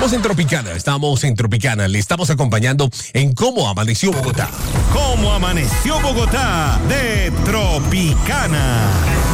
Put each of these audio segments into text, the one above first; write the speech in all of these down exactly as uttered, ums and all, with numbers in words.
Estamos en Tropicana, estamos en Tropicana, le estamos acompañando en Cómo Amaneció Bogotá. Cómo Amaneció Bogotá de Tropicana.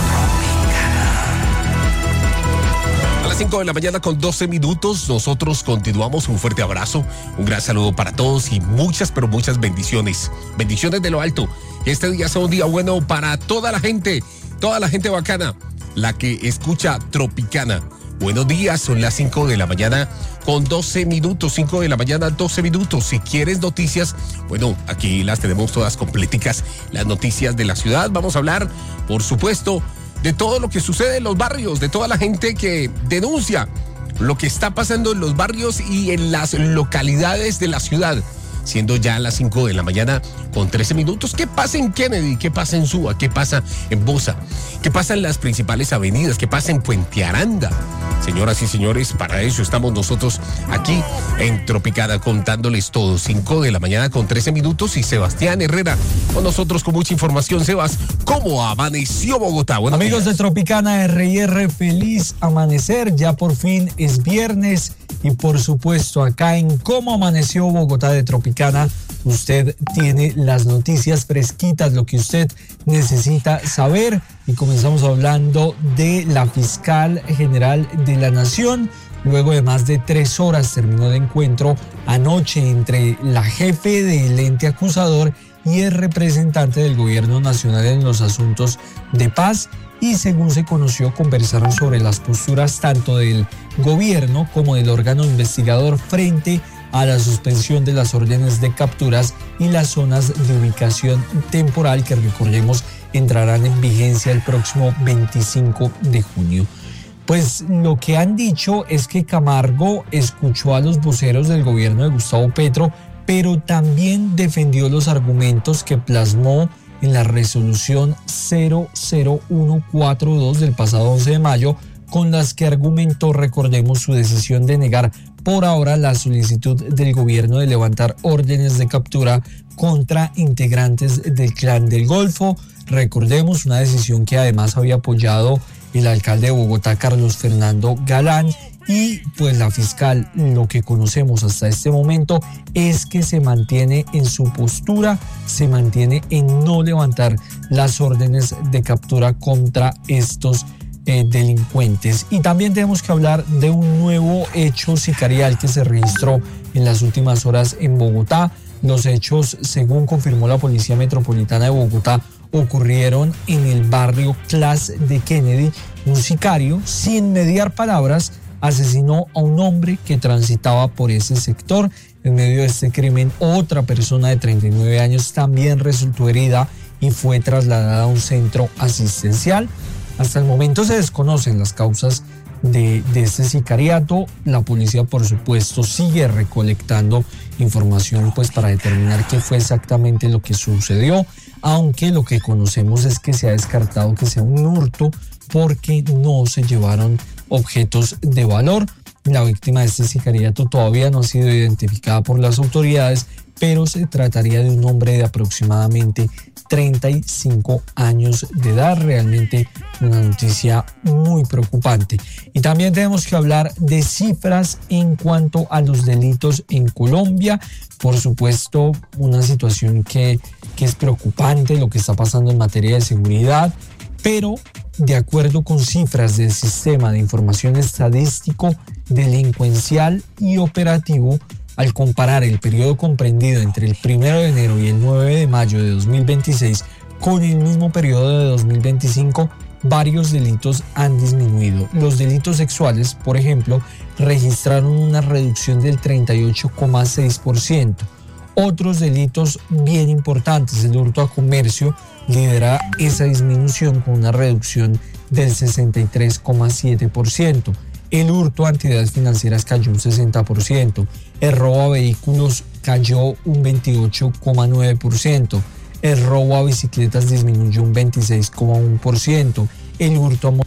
A las cinco de la mañana con doce minutos, nosotros continuamos. Un fuerte abrazo, un gran saludo para todos y muchas, pero muchas bendiciones. Bendiciones de lo alto. Que este día sea un día bueno para toda la gente, toda la gente bacana, la que escucha Tropicana. Buenos días, son las cinco de la mañana con doce minutos, cinco de la mañana, doce minutos. Si quieres noticias, bueno, aquí las tenemos todas completicas, las noticias de la ciudad. Vamos a hablar, por supuesto, de todo lo que sucede en los barrios, de toda la gente que denuncia lo que está pasando en los barrios y en las localidades de la ciudad. Siendo ya las cinco de la mañana con trece minutos. ¿Qué pasa en Kennedy? ¿Qué pasa en Suba? ¿Qué pasa en Bosa? ¿Qué pasa en las principales avenidas? ¿Qué pasa en Puente Aranda? Señoras y señores, para eso estamos nosotros aquí en Tropicana contándoles todo. cinco de la mañana con trece minutos y Sebastián Herrera con nosotros con mucha información. Sebas, ¿cómo amaneció Bogotá? Buenos Amigos días. de Tropicana R y R, feliz amanecer. Ya por fin es viernes y por supuesto acá en Cómo Amaneció Bogotá de Tropicana usted tiene las noticias fresquitas, lo que usted necesita saber. Y comenzamos hablando de la fiscal general de la Nación. Luego de más de tres horas terminó el encuentro anoche entre la jefe del ente acusador y el representante del gobierno nacional en los asuntos de paz. Y según se conoció, conversaron sobre las posturas tanto del gobierno como del órgano investigador frente a la suspensión de las órdenes de capturas y las zonas de ubicación temporal que, recordemos, entrarán en vigencia el próximo veinticinco de junio. Pues lo que han dicho es que Camargo escuchó a los voceros del gobierno de Gustavo Petro, pero también defendió los argumentos que plasmó en la resolución cero cero uno cuatro dos del pasado once de mayo, con las que argumentó, recordemos, su decisión de negar por ahora la solicitud del gobierno de levantar órdenes de captura contra integrantes del Clan del Golfo. Recordemos, una decisión que además había apoyado el alcalde de Bogotá, Carlos Fernando Galán. Y pues la fiscal, lo que conocemos hasta este momento es que se mantiene en su postura, se mantiene en no levantar las órdenes de captura contra estos eh, delincuentes. Y también tenemos que hablar de un nuevo hecho sicarial que se registró en las últimas horas en Bogotá. Los hechos, según confirmó la Policía Metropolitana de Bogotá, ocurrieron en el barrio Clas de Kennedy. Un sicario, sin mediar palabras, asesinó a un hombre que transitaba por ese sector. En medio de este crimen, otra persona de treinta y nueve años también resultó herida y fue trasladada a un centro asistencial. Hasta el momento se desconocen las causas de, de este sicariato. La policía, por supuesto, sigue recolectando información pues, para determinar qué fue exactamente lo que sucedió, aunque lo que conocemos es que se ha descartado que sea un hurto porque no se llevaron objetos de valor. La víctima de este sicariato todavía no ha sido identificada por las autoridades, pero se trataría de un hombre de aproximadamente treinta y cinco años de edad. Realmente una noticia muy preocupante. Y también tenemos que hablar de cifras en cuanto a los delitos en Colombia. Por supuesto, una situación que, que es preocupante, lo que está pasando en materia de seguridad, pero de acuerdo con cifras del Sistema de Información Estadístico, Delincuencial y Operativo, al comparar el periodo comprendido entre el primero de enero y el nueve de mayo de dos mil veintiséis con el mismo periodo de dos mil veinticinco, varios delitos han disminuido. Los delitos sexuales, por ejemplo, registraron una reducción del treinta y ocho coma seis por ciento. Otros delitos bien importantes, el hurto a comercio, lidera esa disminución con una reducción del sesenta y tres coma siete por ciento. El hurto a entidades financieras cayó un sesenta por ciento. El robo a vehículos cayó un veintiocho coma nueve por ciento. El robo a bicicletas disminuyó un veintiséis coma uno por ciento. El hurto a...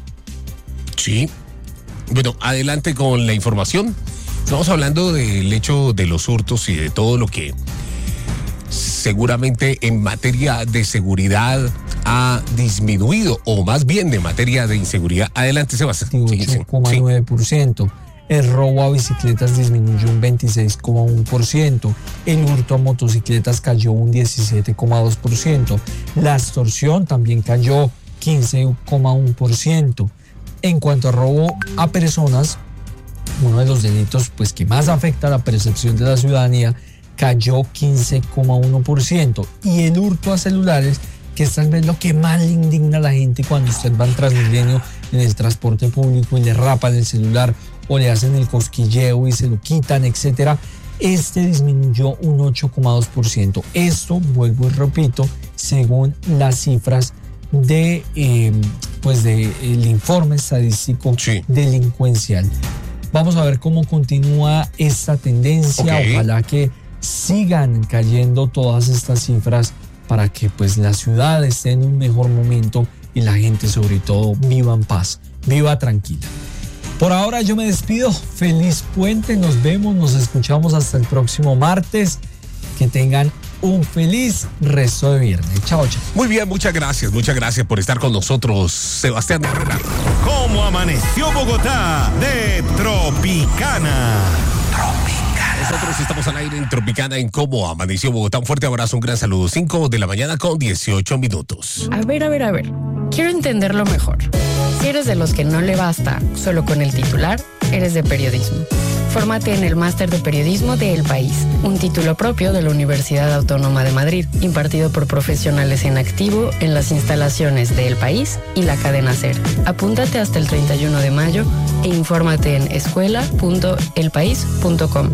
Sí. Bueno, adelante con la información. Estamos hablando del hecho de los hurtos y de todo lo que seguramente en materia de seguridad ha disminuido, o más bien de materia de inseguridad. Adelante, Sebastián. veintiocho coma nueve por ciento. El robo a bicicletas disminuyó un veintiséis coma uno por ciento. El hurto a motocicletas cayó un diecisiete coma dos por ciento. La extorsión también cayó quince coma uno por ciento. En cuanto a robo a personas, uno de los delitos pues, que más afecta a la percepción de la ciudadanía, cayó quince coma uno por ciento. Y el hurto a celulares, que es tal vez lo que más le indigna a la gente cuando usted va en Transmilenio en el transporte público y le rapan el celular o le hacen el cosquilleo y se lo quitan, etcétera. Este disminuyó un ocho coma dos por ciento. Esto, vuelvo y repito, según las cifras de eh, pues de el informe estadístico sí. delincuencial. Vamos a ver cómo continúa esta tendencia. Okay. Ojalá que sigan cayendo todas estas cifras para que pues la ciudad esté en un mejor momento y la gente sobre todo viva en paz, viva tranquila. Por ahora yo me despido. Feliz puente. Nos vemos, nos escuchamos hasta el próximo martes. Que tengan un feliz resto de viernes. Chao, chao. Muy bien, muchas gracias. Muchas gracias por estar con nosotros, Sebastián Herrera. ¿Cómo amaneció Bogotá? De Tropicana. Tropicana. Nosotros estamos al aire en Tropicana en Cómo Amaneció Bogotá. Un fuerte abrazo, un gran saludo. cinco de la mañana con dieciocho minutos. A ver, a ver, a ver. Quiero entenderlo mejor. Si eres de los que no le basta solo con el titular, eres de periodismo. Fórmate en el Máster de Periodismo de El País, un título propio de la Universidad Autónoma de Madrid, impartido por profesionales en activo en las instalaciones de El País y la cadena SER. Apúntate hasta el treinta y uno de mayo e infórmate en escuela punto el país punto com.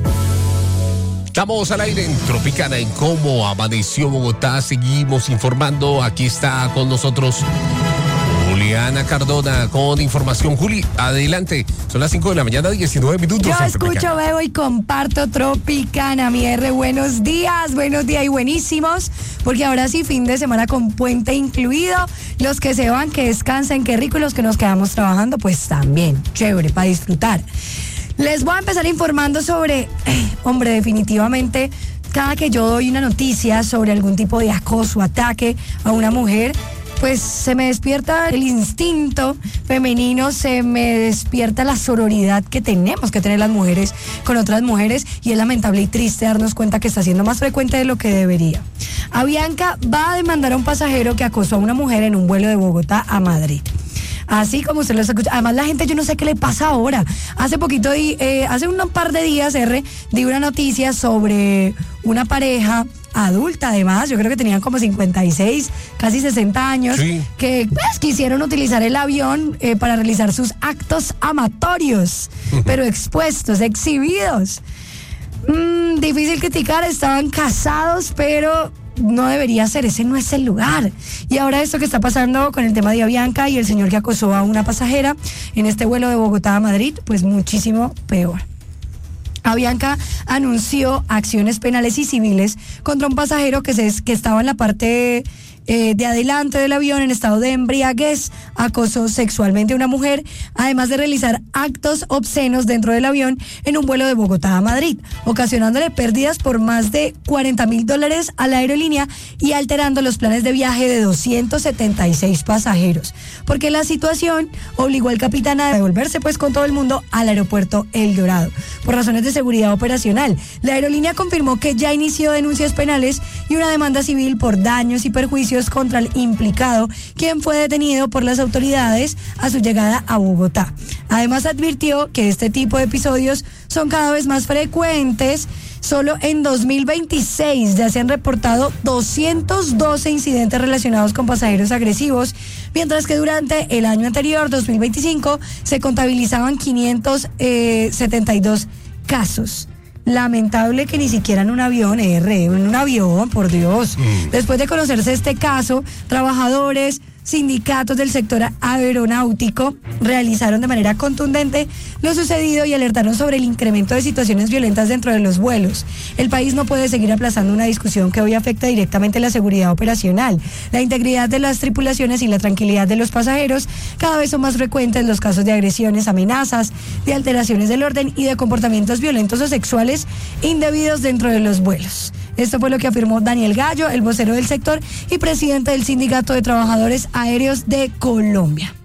Estamos al aire en Tropicana en Cómo Amaneció Bogotá. Seguimos informando. Aquí está con nosotros Juliana Cardona con información. Juli, adelante. Son las cinco de la mañana, diecinueve minutos. Yo escucho, veo y comparto Tropicana, mi R. Buenos días, buenos días y buenísimos. Porque ahora sí, fin de semana con puente incluido. Los que se van, que descansen, qué rico. Y los que nos quedamos trabajando, pues también. Chévere, para disfrutar. Les voy a empezar informando sobre, eh, hombre, definitivamente, cada que yo doy una noticia sobre algún tipo de acoso, ataque a una mujer, pues se me despierta el instinto femenino, se me despierta la sororidad que tenemos que tener las mujeres con otras mujeres, y es lamentable y triste darnos cuenta que está siendo más frecuente de lo que debería. Avianca va a demandar a un pasajero que acosó a una mujer en un vuelo de Bogotá a Madrid. Así como usted lo escucha. Además, la gente, yo no sé qué le pasa ahora. Hace poquito, di, eh, hace un par de días, R, di una noticia sobre una pareja adulta, además, yo creo que tenían como cincuenta y seis, casi sesenta años, sí. que pues, quisieron utilizar el avión eh, para realizar sus actos amatorios, pero expuestos, exhibidos. Mm, difícil criticar, estaban casados, pero no debería ser, ese no es el lugar. Y ahora esto que está pasando con el tema de Avianca y el señor que acosó a una pasajera en este vuelo de Bogotá a Madrid, pues muchísimo peor. Avianca anunció acciones penales y civiles contra un pasajero que, se, que estaba en la parte eh, de adelante del avión en estado de embriaguez, acosó sexualmente a una mujer, además de realizar actos obscenos dentro del avión en un vuelo de Bogotá a Madrid, ocasionándole pérdidas por más de cuarenta mil dólares a la aerolínea y alterando los planes de viaje de doscientos setenta y seis pasajeros, porque la situación obligó al capitán a devolverse pues con todo el mundo al aeropuerto El Dorado, por razones de seguridad operacional. La aerolínea confirmó que ya inició denuncias penales y una demanda civil por daños y perjuicios contra el implicado, quien fue detenido por las autoridades a su llegada a Bogotá. Además, advirtió que este tipo de episodios son cada vez más frecuentes. Solo en dos mil veintiséis ya se han reportado doscientos doce incidentes relacionados con pasajeros agresivos, mientras que durante el año anterior, dos mil veinticinco, se contabilizaban quinientos setenta y dos casos. Lamentable que ni siquiera en un avión, R, en un avión, por Dios. Mm. Después de conocerse este caso, trabajadores, sindicatos del sector aeronáutico realizaron de manera contundente lo sucedido y alertaron sobre el incremento de situaciones violentas dentro de los vuelos. El país no puede seguir aplazando una discusión que hoy afecta directamente la seguridad operacional, la integridad de las tripulaciones y la tranquilidad de los pasajeros. Cada vez son más frecuentes los casos de agresiones, amenazas, de alteraciones del orden y de comportamientos violentos o sexuales indebidos dentro de los vuelos. Esto fue lo que afirmó Daniel Gallo, el vocero del sector y presidente del Sindicato de Trabajadores Aéreos de Colombia.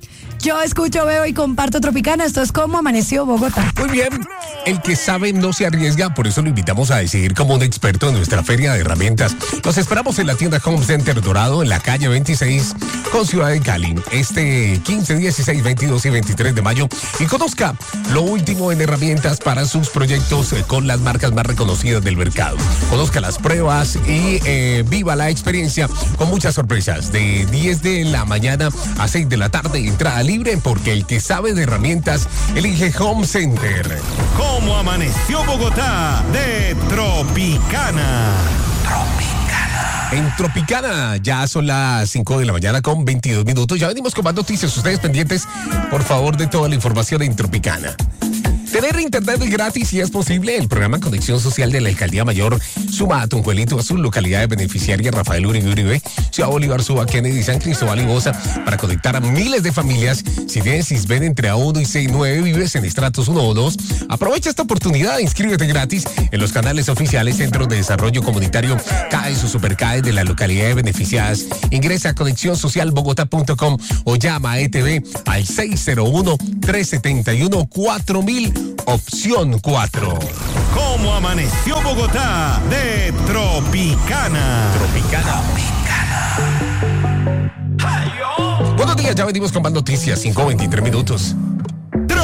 Yo escucho, veo y comparto Tropicana. Esto es Cómo Amaneció Bogotá. Muy bien, el que sabe no se arriesga, por eso lo invitamos a decidir como un experto en nuestra feria de herramientas. Los esperamos en la tienda Home Center Dorado, en la calle veintiséis, con Ciudad de Cali, este quince, dieciséis, veintidós y veintitrés de mayo. Y conozca lo último en herramientas para sus proyectos eh, con las marcas más reconocidas del mercado. Conozca las pruebas y eh, viva la experiencia con muchas sorpresas. De diez de la mañana a seis de la tarde, entrada libre, porque el que sabe de herramientas elige Home Center. ¿Cómo amaneció Bogotá? De Tropicana. En Tropicana ya son las cinco de la mañana con veintidós minutos. Ya venimos con más noticias. Ustedes pendientes, por favor, de toda la información en Tropicana. Tener internet gratis si es posible. El programa Conexión Social de la Alcaldía Mayor suma a Tunjuelito, a su localidad de beneficiaria Rafael Uribe Uribe, Ciudad Bolívar, Suba, Kennedy, San Cristóbal y Bosa, para conectar a miles de familias. Si tienes Sisbén entre A uno y C nueve, vives en estratos uno o dos, aprovecha esta oportunidad, inscríbete gratis en los canales oficiales Centros de Desarrollo Comunitario C A E S o Super C A E de la localidad de beneficiadas. Ingresa a conexión social bogotá punto com o llama a E T V al seis cero uno, tres siete uno, cuatro mil, opción cuatro. ¿Cómo amaneció Bogotá? De Tropicana. Tropicana. Buenos días, ya venimos con más noticias, cinco veintitrés minutos.